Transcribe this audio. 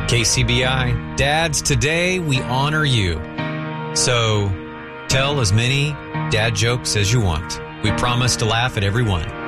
KCBI, Dads, today we honor you. So tell as many dad jokes as you want. We promise to laugh at every one.